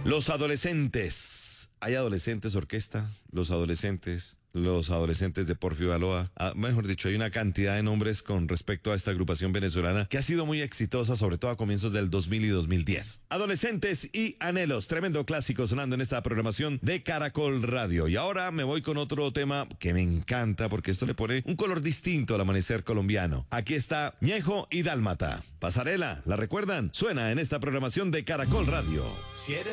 Los adolescentes. ¿Hay adolescentes orquesta? Los adolescentes de Porfi Baloa. Mejor dicho, hay una cantidad de nombres con respecto a esta agrupación venezolana que ha sido muy exitosa, sobre todo a comienzos del 2000 y 2010. Adolescentes y anhelos, tremendo clásico sonando en esta programación de Caracol Radio. Y ahora me voy con otro tema que me encanta porque esto le pone un color distinto al amanecer colombiano. Aquí está Ñejo y Dálmata. Pasarela, ¿la recuerdan? Suena en esta programación de Caracol Radio. Si eres